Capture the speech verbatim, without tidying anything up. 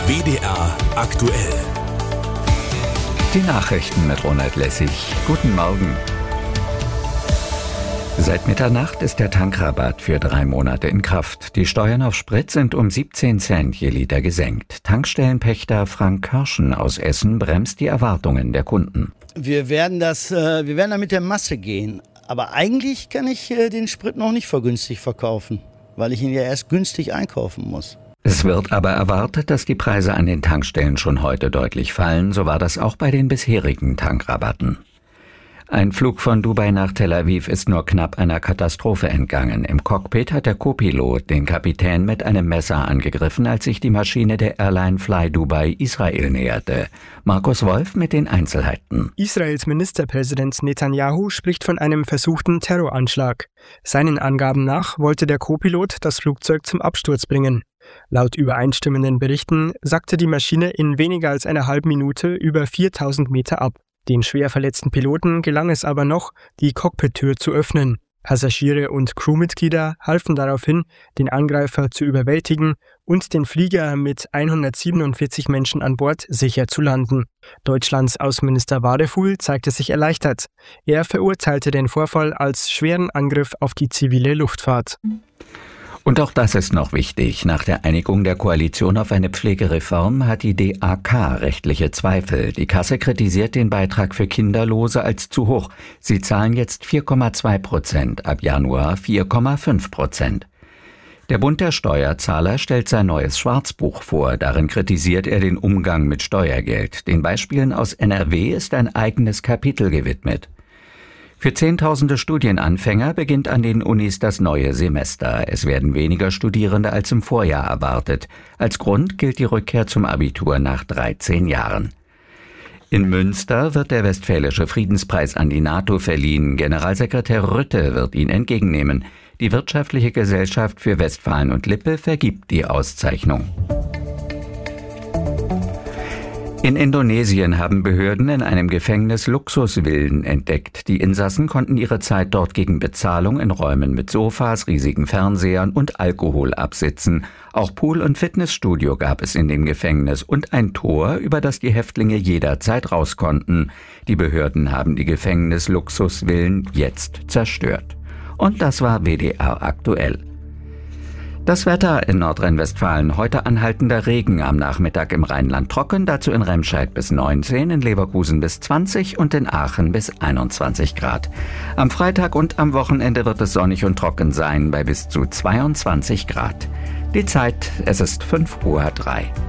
W D R aktuell. Die Nachrichten mit Ronald Lessig. Guten Morgen. Seit Mitternacht ist der Tankrabatt für drei Monate in Kraft. Die Steuern auf Sprit sind um siebzehn Cent je Liter gesenkt. Tankstellenpächter Frank Körschen aus Essen bremst die Erwartungen der Kunden. Wir werden das, äh, wir werden da mit der Masse gehen. Aber eigentlich kann ich äh, den Sprit noch nicht vergünstigt verkaufen, weil ich ihn ja erst günstig einkaufen muss. Es wird aber erwartet, dass die Preise an den Tankstellen schon heute deutlich fallen. So war das auch bei den bisherigen Tankrabatten. Ein Flug von Dubai nach Tel Aviv ist nur knapp einer Katastrophe entgangen. Im Cockpit hat der Co-Pilot den Kapitän mit einem Messer angegriffen, als sich die Maschine der Airline Fly Dubai Israel näherte. Markus Wolf mit den Einzelheiten. Israels Ministerpräsident Netanyahu spricht von einem versuchten Terroranschlag. Seinen Angaben nach wollte der Co-Pilot das Flugzeug zum Absturz bringen. Laut übereinstimmenden Berichten sackte die Maschine in weniger als einer halben Minute über viertausend Meter ab. Den schwer verletzten Piloten gelang es aber noch, die Cockpittür zu öffnen. Passagiere und Crewmitglieder halfen daraufhin, den Angreifer zu überwältigen und den Flieger mit hundertsiebenundvierzig Menschen an Bord sicher zu landen. Deutschlands Außenminister Wadefuhl zeigte sich erleichtert. Er verurteilte den Vorfall als schweren Angriff auf die zivile Luftfahrt. Und auch das ist noch wichtig. Nach der Einigung der Koalition auf eine Pflegereform hat die D A K rechtliche Zweifel. Die Kasse kritisiert den Beitrag für Kinderlose als zu hoch. Sie zahlen jetzt vier Komma zwei Prozent, ab Januar vier Komma fünf Prozent. Der Bund der Steuerzahler stellt sein neues Schwarzbuch vor. Darin kritisiert er den Umgang mit Steuergeld. Den Beispielen aus N R W ist ein eigenes Kapitel gewidmet. Für Zehntausende Studienanfänger beginnt an den Unis das neue Semester. Es werden weniger Studierende als im Vorjahr erwartet. Als Grund gilt die Rückkehr zum Abitur nach dreizehn Jahren. In Münster wird der Westfälische Friedenspreis an die NATO verliehen. Generalsekretär Rütte wird ihn entgegennehmen. Die Wirtschaftliche Gesellschaft für Westfalen und Lippe vergibt die Auszeichnung. In Indonesien haben Behörden in einem Gefängnis Luxusvillen entdeckt. Die Insassen konnten ihre Zeit dort gegen Bezahlung in Räumen mit Sofas, riesigen Fernsehern und Alkohol absitzen. Auch Pool- und Fitnessstudio gab es in dem Gefängnis und ein Tor, über das die Häftlinge jederzeit raus konnten. Die Behörden haben die Gefängnis-Luxusvillen jetzt zerstört. Und das war W D R aktuell. Das Wetter in Nordrhein-Westfalen. Heute anhaltender Regen, am Nachmittag im Rheinland trocken, dazu in Remscheid bis neunzehn, in Leverkusen bis zwanzig und in Aachen bis einundzwanzig Grad. Am Freitag und am Wochenende wird es sonnig und trocken sein, bei bis zu zweiundzwanzig Grad. Die Zeit, es ist fünf Uhr drei.